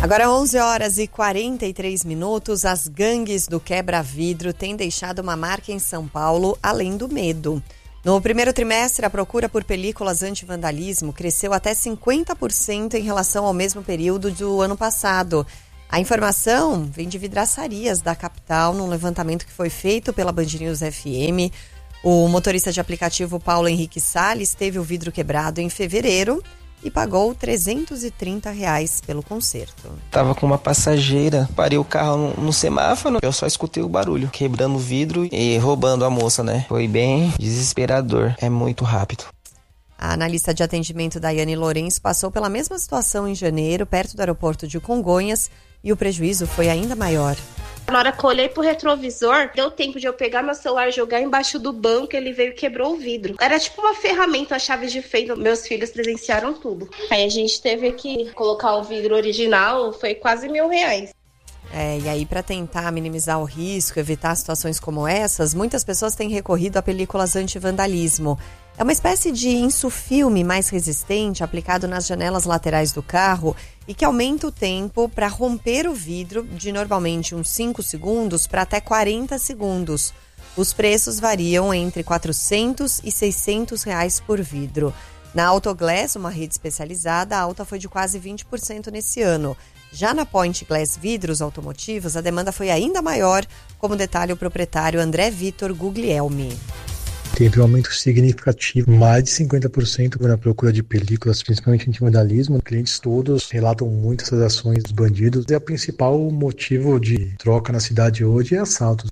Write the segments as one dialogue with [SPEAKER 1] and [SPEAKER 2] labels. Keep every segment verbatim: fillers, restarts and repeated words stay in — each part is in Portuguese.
[SPEAKER 1] Agora onze horas e quarenta e três minutos, as gangues do quebra-vidro têm deixado uma marca em São Paulo, além do medo. No primeiro trimestre, a procura por películas anti-vandalismo cresceu até cinquenta por cento em relação ao mesmo período do ano passado. A informação vem de vidraçarias da capital, num levantamento que foi feito pela Band News F M. O motorista de aplicativo Paulo Henrique Salles teve o vidro quebrado em fevereiro e pagou trezentos e trinta reais pelo conserto.
[SPEAKER 2] Tava com uma passageira, parei o carro no, no semáforo, eu só escutei o barulho, quebrando o vidro e roubando a moça, né? Foi bem desesperador, é muito rápido.
[SPEAKER 1] A analista de atendimento Daiane Lourenço passou pela mesma situação em janeiro, perto do aeroporto de Congonhas, e o prejuízo foi ainda maior.
[SPEAKER 3] Na hora que eu olhei pro retrovisor, deu tempo de eu pegar meu celular e jogar embaixo do banco, ele veio e quebrou o vidro. Era tipo uma ferramenta, a chave de fenda. Meus filhos presenciaram tudo. Aí a gente teve que colocar o vidro original, foi quase mil reais.
[SPEAKER 1] É, e aí para tentar minimizar o risco, evitar situações como essas, muitas pessoas têm recorrido a películas anti-vandalismo. É uma espécie de insufilme mais resistente aplicado nas janelas laterais do carro e que aumenta o tempo para romper o vidro de normalmente uns cinco segundos para até quarenta segundos. Os preços variam entre quatrocentos e seiscentos reais por vidro. Na Autoglass, uma rede especializada, a alta foi de quase vinte por cento nesse ano. Já na Point Glass Vidros Automotivos, a demanda foi ainda maior, como detalha o proprietário André Vitor Guglielmi.
[SPEAKER 4] Teve um aumento significativo, mais de cinquenta por cento na procura de películas, principalmente anti-vandalismo. Clientes todos relatam muito essas ações dos bandidos. E o principal motivo de troca na cidade hoje é assaltos.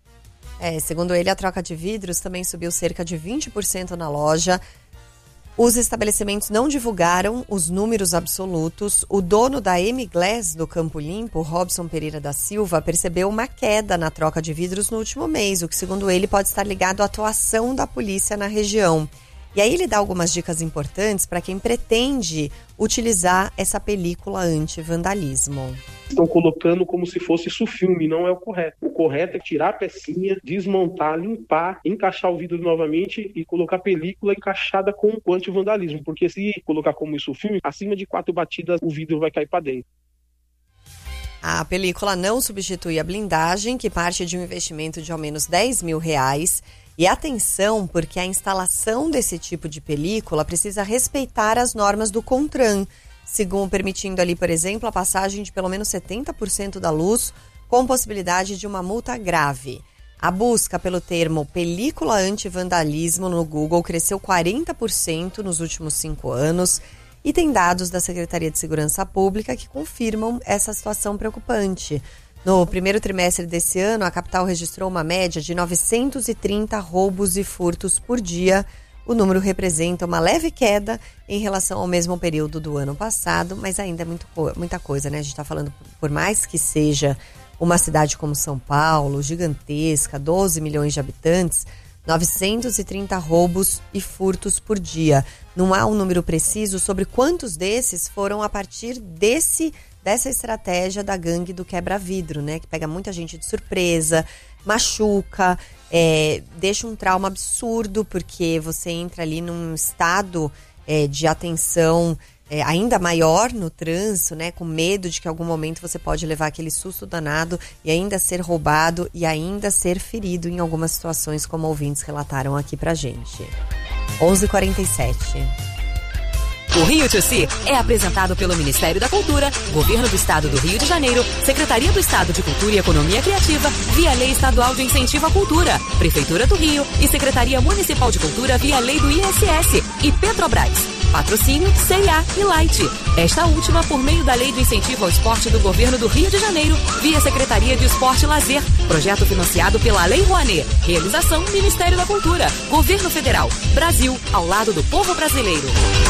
[SPEAKER 1] É, segundo ele, a troca de vidros também subiu cerca de vinte por cento na loja. Os estabelecimentos não divulgaram os números absolutos. O dono da M-Glass do Campo Limpo, Robson Pereira da Silva, percebeu uma queda na troca de vidros no último mês, o que, segundo ele, pode estar ligado à atuação da polícia na região. E aí ele dá algumas dicas importantes para quem pretende utilizar essa película anti-vandalismo.
[SPEAKER 5] Estão colocando como se fosse sulfilme, não é o correto. O correto é tirar a pecinha, desmontar, limpar, encaixar o vidro novamente e colocar a película encaixada com o anti-vandalismo, porque se colocar como sulfilme, acima de quatro batidas o vidro vai cair para dentro.
[SPEAKER 1] A película não substitui a blindagem, que parte de um investimento de ao menos dez mil reais. E atenção, porque a instalação desse tipo de película precisa respeitar as normas do CONTRAN, segundo permitindo ali, por exemplo, a passagem de pelo menos setenta por cento da luz, com possibilidade de uma multa grave. A busca pelo termo película anti-vandalismo no Google cresceu quarenta por cento nos últimos cinco anos e tem dados da Secretaria de Segurança Pública que confirmam essa situação preocupante. No primeiro trimestre desse ano, a capital registrou uma média de novecentos e trinta roubos e furtos por dia. O número representa uma leve queda em relação ao mesmo período do ano passado, mas ainda é muito, muita coisa, né? A gente está falando, por mais que seja uma cidade como São Paulo, gigantesca, doze milhões de habitantes, novecentos e trinta roubos e furtos por dia. Não há um número preciso sobre quantos desses foram a partir desse dessa estratégia da gangue do quebra-vidro, né? Que pega muita gente de surpresa, machuca, é, deixa um trauma absurdo, porque você entra ali num estado é, de atenção é, ainda maior no trânsito, né? Com medo de que em algum momento você pode levar aquele susto danado e ainda ser roubado e ainda ser ferido em algumas situações, como ouvintes relataram aqui pra gente. onze e quarenta e sete.
[SPEAKER 6] O Rio to Si é apresentado pelo Ministério da Cultura, Governo do Estado do Rio de Janeiro, Secretaria do Estado de Cultura e Economia Criativa, via Lei Estadual de Incentivo à Cultura, Prefeitura do Rio e Secretaria Municipal de Cultura via Lei do I S S e Petrobras. Patrocínio C e A e Light. Esta última por meio da Lei de Incentivo ao Esporte do Governo do Rio de Janeiro, via Secretaria de Esporte e Lazer. Projeto financiado pela Lei Rouanet. Realização Ministério da Cultura. Governo Federal. Brasil, ao lado do povo brasileiro.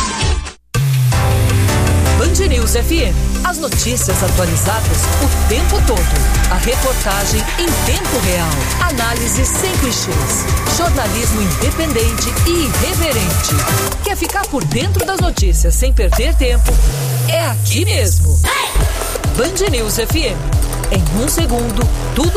[SPEAKER 7] Band News F M. As notícias atualizadas o tempo todo. A reportagem em tempo real. Análise sem clichês. Jornalismo independente e irreverente. Quer ficar por dentro das notícias sem perder tempo? É aqui mesmo. Band News F M. Em um segundo, tudo